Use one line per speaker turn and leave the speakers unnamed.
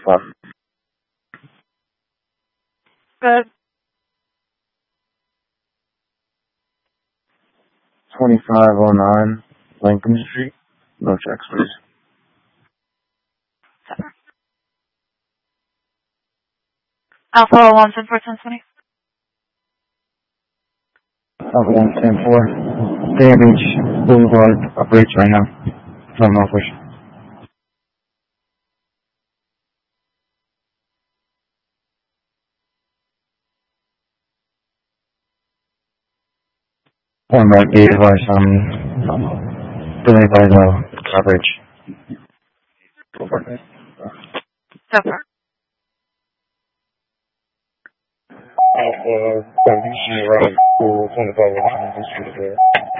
Fuck.
Good.
2509 Lincoln Street. No checks, please.
Alpha 110 for 1020.
Alpha 110-4. Damage Boulevard operates right now. From Northwich. One right, be advised delayed by the coverage.
Super.
Alpha 70 right, 2509 Lincoln Street.